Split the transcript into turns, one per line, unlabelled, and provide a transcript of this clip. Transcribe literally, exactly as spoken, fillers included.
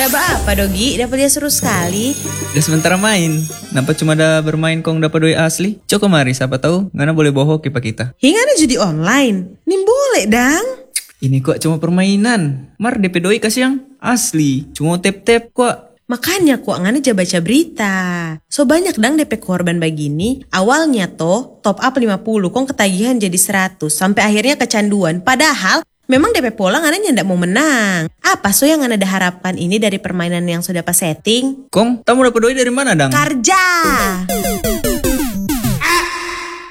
apa Dogi? Dapat dia seru sekali.
Udah sementara main. Nampak cuma ada bermain kong dapat doi asli. Coba mari, siapa tahu ngana boleh bohong kipa kita.
Hingga ada judi online. Nih boleh dang.
Ini kok cuma permainan. Mar D P doi kasih yang asli. Cuma tap-tap kok.
Makanya kok ngana aja baca berita. So banyak dang D P korban begini. Awalnya toh top up lima puluh kong ketagihan jadi seratus. Sampai akhirnya kecanduan. Padahal memang D P pola ngana nyandak mau menang. Apa so yang ngana ada harapkan ini dari permainan yang sudah pas setting?
Kong, tamu dapat doi dari mana dang?
Karja.